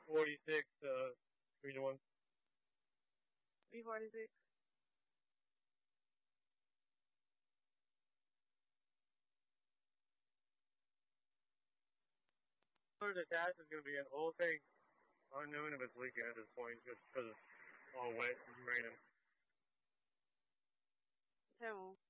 46, 3 to 1. B46. The task is going to be an whole thing unknown if it's leaking at this point just because it's all wet and raining. Terrible.